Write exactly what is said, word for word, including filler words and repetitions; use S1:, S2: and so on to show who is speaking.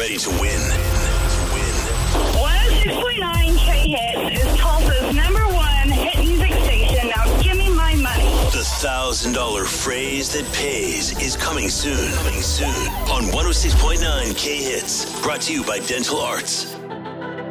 S1: ready to win.
S2: one oh six point nine K-Hits is Tulsa's number one hit music station. Now give me my money.
S1: The one thousand dollars phrase that pays is coming soon. Coming soon on one oh six point nine K-Hits. Brought to you by Dental Arts.